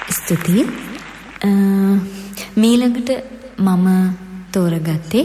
ස්තුතියි. මීළඟට මම තෝරගත්තේ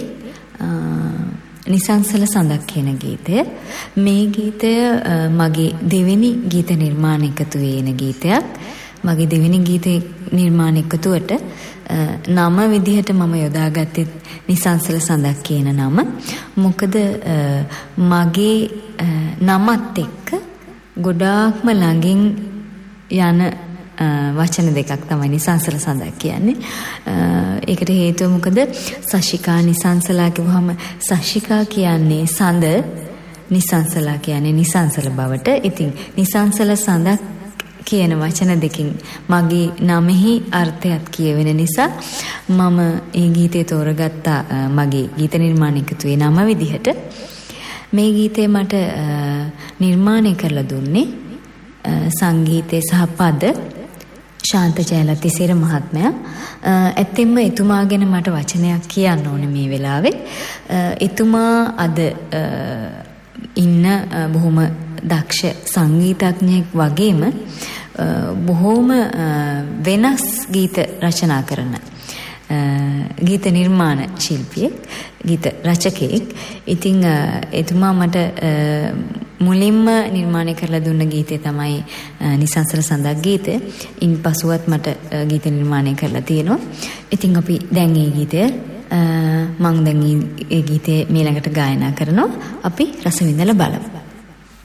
නිසංසල සඳක් කියන ගීතය. මේ ගීතය මගේ දෙවෙනි ගීත නිර්මාණ එකතුවේ එන ගීතයක්. මගේ දෙවෙනි ගීත නිර්මාණ එකතුවට නම විදිහට මම යොදාගත්තේ නිසංසල සඳක් කියන නම. මොකද මගේ නමත් එක්ක ගොඩාක්ම ළඟින් යන වචන දෙකක් තමයි නිසංසල සඳක් කියන්නේ. ඒකට හේතුව මොකද සශිකා නිසංසලා කිව්වහම සශිකා කියන්නේ සඳ, නිසංසලා කියන්නේ නිසංසල බවට. ඉතින් නිසංසල සඳක් කියන වචන දෙකෙන් මගේ නමෙහි අර්ථයක් කියවෙන නිසා මම මේ ගීතය තෝරගත්තා මගේ ගීත නිර්මාණ එකතුවේ නම විදිහට. මේ ගීතය මට නිර්මාණය කරලා දුන්නේ සංගීතය සහ පද ශාන්ත ජයලතිසිර මහත්මයා. ඇත්තෙන්ම එතුමා ගැන මට වචනයක් කියන්න ඕනේ මේ වෙලාවේ. එතුමා අද ඉන්න බොහොම දක්ෂ සංගීතඥයෙක් වගේම බොහොම වෙනස් ගීත රචනා කරන ගීත නිර්මාණ ශිල්පියෙක්, ගීත රචකයෙක්. ඉතින් එතුමා මට මුලින්ම නිර්මාණය කරලා දුන්න ගීතය තමයි නිසංසල සඳක් ගීතය. ඉන් පසුවත් මට ගීත නිර්මාණය කරලා තියෙනවා. ඉතින් අපි දැන් මේ ගීතය මම දැන් මේ ගීතය ඊළඟට ගායනා කරනවා. අපි රස විඳලා බලමු.